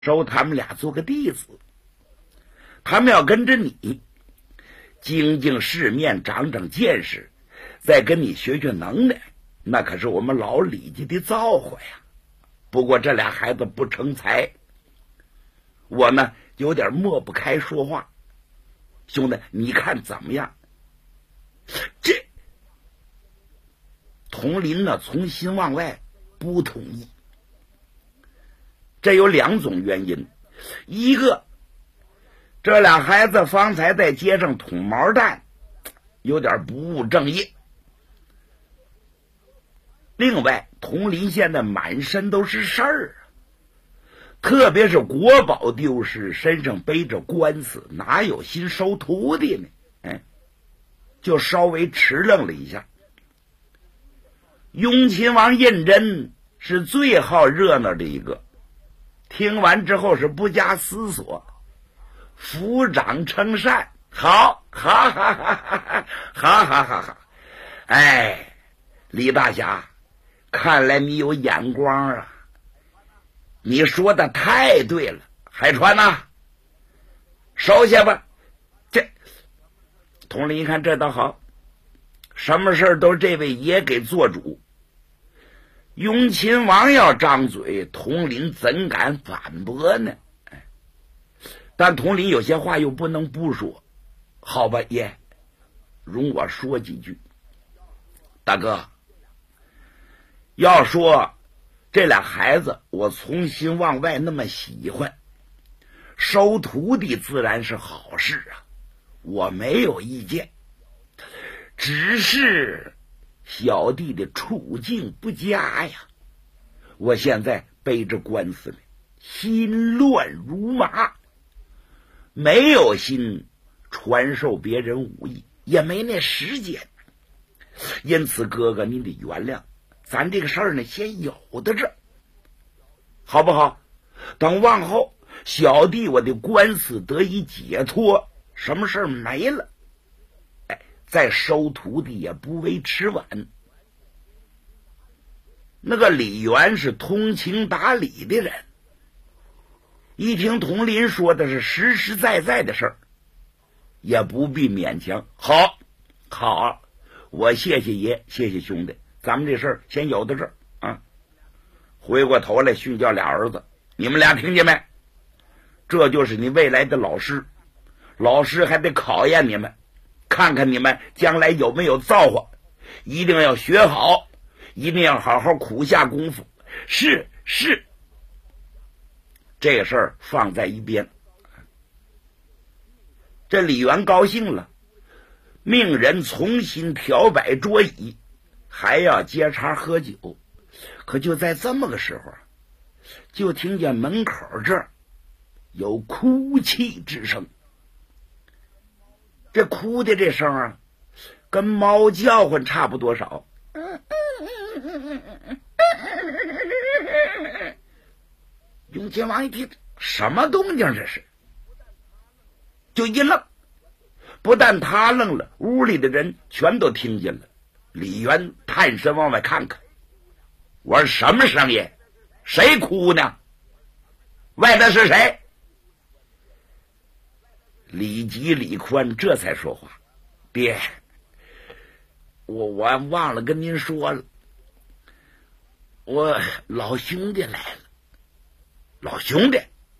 收他们俩做个弟子。他们要跟着你，经经世面，长长见识，再跟你学学能耐，那可是我们老李家的造化呀。不过这俩孩子不成才，我呢有点抹不开说话。兄弟，你看怎么样？这佟林呢从心往外不同意，这有两种原因。一个，这俩孩子方才在街上捅毛蛋，有点不务正业。另外，佟林现在满身都是事儿，特别是国宝丢失，身上背着官司，哪有心收徒弟呢？就稍微迟愣了一下。雍亲王胤禛是最好热闹的一个，听完之后是不加思索，抚掌称善，好，哈哈哈哈，哈哈哈哈！哎，李大侠，看来你有眼光啊！你说的太对了，海川呐，收下吧。这佟林一看这倒好，什么事都这位爷给做主。雍亲王要张嘴，佟林怎敢反驳呢？但佟林有些话又不能不说。好吧，爷，容我说几句。大哥，要说这俩孩子我从心往外那么喜欢，收徒弟自然是好事啊，我没有意见。只是小弟的处境不佳呀，我现在背着官司呢，心乱如麻，没有心传授别人武艺，也没那时间。因此哥哥您得原谅，咱这个事儿呢先有的这，好不好？等往后小弟我的官司得以解脱，什么事儿没了，再收徒弟也不为迟晚。那个李元是通情达理的人，一听佟林说的是实实在在的事儿，也不必勉强。好，好，我谢谢爷，谢谢兄弟，咱们这事儿先有到这儿啊。回过头来训教俩儿子，你们俩听见没？这就是你未来的老师，老师还得考验你们，看看你们将来有没有造化，一定要学好，一定要好好苦下功夫。是，这个事儿放在一边。这李元高兴了，命人重新调摆桌椅，还要接茬喝酒。可就在这么个时候，就听见门口这儿有哭泣之声。这哭的这声啊，跟猫叫唤差不多少。雍亲王一听，什么动静这是？就一愣，不但他愣了，屋里的人全都听见了。李元探身往外看看，我说什么声音？谁哭呢？外头是谁？李吉、李宽这才说话：“爹，我忘了跟您说了，我老兄弟来了。”老兄弟，